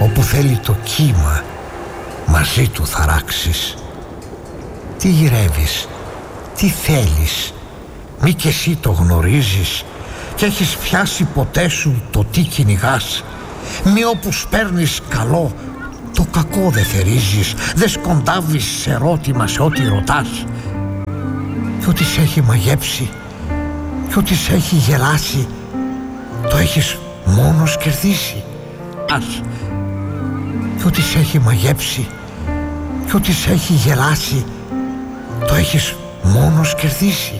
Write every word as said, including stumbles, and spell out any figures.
όπου θέλει το κύμα, μαζί του θα ράξεις. Τι γυρεύεις, τι θέλεις, μη κι εσύ το γνωρίζεις κι έχεις πιάσει ποτέ σου το τι κυνηγάς. Μη όπου σπέρνεις καλό, το κακό δε θερίζεις, δε σκοντάβεις σε ερώτημα σε ό,τι ρωτάς. Κι ό,τι σε έχει μαγέψει, κι ό,τι σε έχει γελάσει, το έχεις μόνος κερδίσει. Ας, κι ό,τι σε έχει μαγέψει, κι ό,τι σε έχει γελάσει, το έχεις μόνος κερδίσει.